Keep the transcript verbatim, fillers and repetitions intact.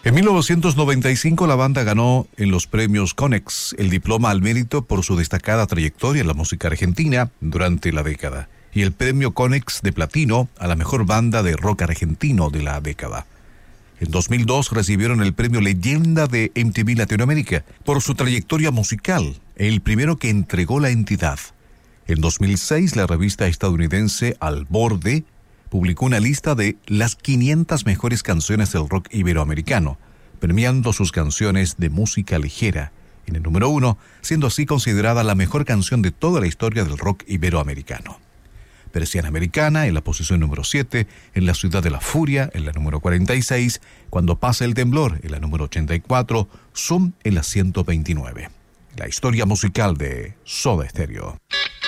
En mil novecientos noventa y cinco la banda ganó en los premios Conex el diploma al mérito por su destacada trayectoria en la música argentina durante la década y el premio Conex de platino a la mejor banda de rock argentino de la década. En dos mil dos recibieron el premio Leyenda de M T V Latinoamérica por su trayectoria musical, el primero que entregó la entidad. En dos mil seis la revista estadounidense Al Borde publicó una lista de las quinientas mejores canciones del rock iberoamericano, premiando sus canciones de música ligera, en el número uno, siendo así considerada la mejor canción de toda la historia del rock iberoamericano. Persiana Americana en la posición número siete, En la Ciudad de la Furia en la número cuarenta y seis, Cuando pasa el temblor en la número ochenta y cuatro, Zoom en la ciento veintinueve. La historia musical de Soda Stereo.